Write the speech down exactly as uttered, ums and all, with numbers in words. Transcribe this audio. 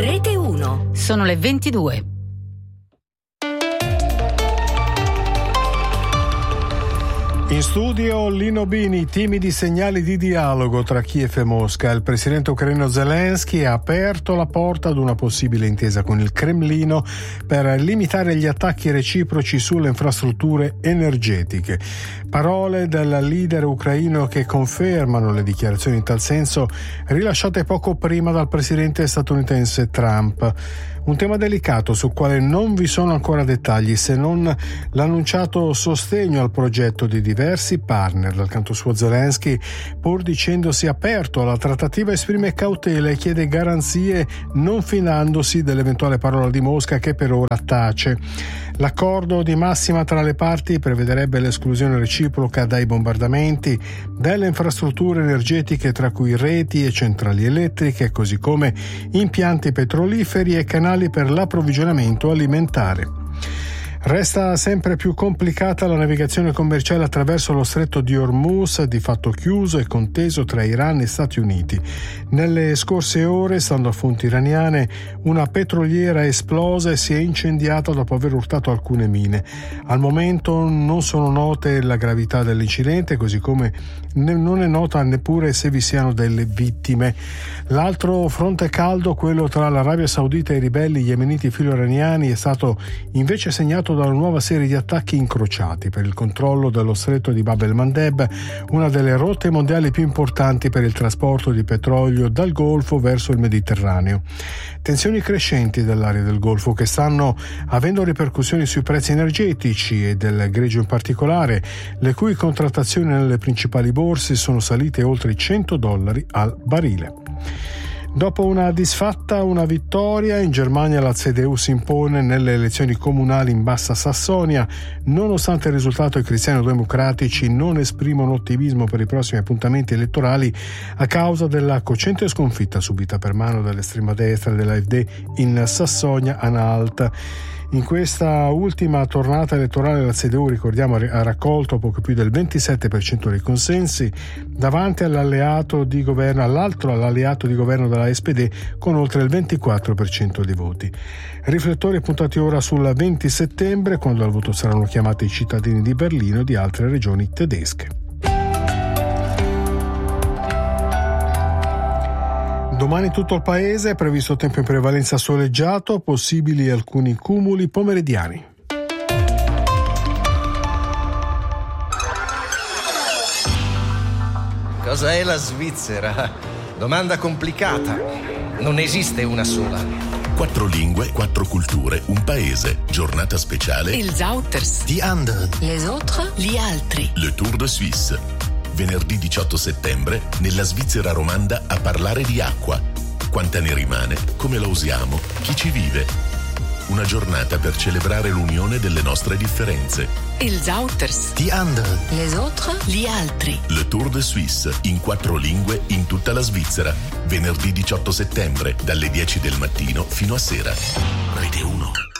Rete uno. Sono le ventidue. In studio Lino Bini, timidi segnali di dialogo tra Kiev e Mosca. Il presidente ucraino Zelensky ha aperto la porta ad una possibile intesa con il Cremlino per limitare gli attacchi reciproci sulle infrastrutture energetiche. Parole del leader ucraino che confermano le dichiarazioni in tal senso rilasciate poco prima dal presidente statunitense Trump. Un tema delicato sul quale non vi sono ancora dettagli, se non l'annunciato sostegno al progetto di diversi partner. Dal canto suo Zelensky, pur dicendosi aperto alla trattativa, esprime cautela e chiede garanzie, non fidandosi dell'eventuale parola di Mosca che per ora tace. L'accordo di massima tra le parti prevederebbe l'esclusione reciproca dai bombardamenti delle infrastrutture energetiche, tra cui reti e centrali elettriche, così come impianti petroliferi e canali per l'approvvigionamento alimentare. Resta sempre più complicata la navigazione commerciale attraverso lo stretto di Hormuz, di fatto chiuso e conteso tra Iran e Stati Uniti. Nelle scorse ore, stando a fonti iraniane, una petroliera esplosa e si è incendiata dopo aver urtato alcune mine. Al momento non sono note la gravità dell'incidente, così come non è nota neppure se vi siano delle vittime. L'altro fronte caldo, quello tra l'Arabia Saudita e i ribelli yemeniti filo-iraniani, è stato invece segnato da una nuova serie di attacchi incrociati per il controllo dello stretto di Bab el-Mandeb, una delle rotte mondiali più importanti per il trasporto di petrolio dal Golfo verso il Mediterraneo. Tensioni crescenti dell'area del Golfo che stanno avendo ripercussioni sui prezzi energetici e del greggio in particolare, le cui contrattazioni nelle principali borse sono salite oltre i cento dollari al barile. Dopo una disfatta, una vittoria, in Germania la C D U si impone nelle elezioni comunali in Bassa Sassonia. Nonostante il risultato, i cristiano-democratici non esprimono ottimismo per i prossimi appuntamenti elettorali a causa della cocente sconfitta subita per mano dell'estrema destra dell'A F D in Sassonia-Anhalt. In questa ultima tornata elettorale la C D U, ricordiamo, ha raccolto poco più del ventisette per cento dei consensi davanti all'alleato di governo, all'altro all'alleato di governo della S P D con oltre il ventiquattro per cento dei voti. Riflettori puntati ora sul venti settembre, quando al voto saranno chiamati i cittadini di Berlino e di altre regioni tedesche. Domani tutto il paese è previsto tempo in prevalenza soleggiato, possibili alcuni cumuli pomeridiani. Cosa è la Svizzera? Domanda complicata. Non esiste una sola. Quattro lingue, quattro culture, un paese. Giornata speciale. Il Zauters. Die anderen. Les autres. Gli altri. Le Tour de Suisse. Venerdì diciotto settembre, nella Svizzera romanda, a parlare di acqua. Quanta ne rimane? Come la usiamo? Chi ci vive? Una giornata per celebrare l'unione delle nostre differenze. Il Zauters. Die anderen. Les autres. Gli altri. Le Tour de Suisse, in quattro lingue, in tutta la Svizzera. Venerdì diciotto settembre, dalle dieci del mattino fino a sera. Rete uno.